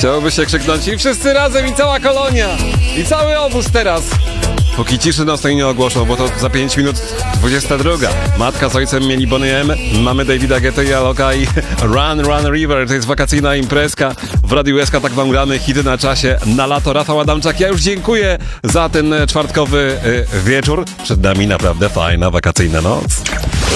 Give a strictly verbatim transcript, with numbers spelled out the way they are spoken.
Chciałoby się krzyknąć i wszyscy razem i cała kolonia i cały obóz teraz. Póki ciszy nocnej nie ogłoszą, bo to za pięć minut dwudziesta druga. Matka z ojcem mieli Bonnie M, mamy Davida Guetta i Aloka i Run, Run River. To jest wakacyjna imprezka. W Radiu S K tak wam gramy, hity na czasie. Na lato Rafał Adamczak. Ja już dziękuję za ten czwartkowy y, wieczór. Przed nami naprawdę fajna wakacyjna noc.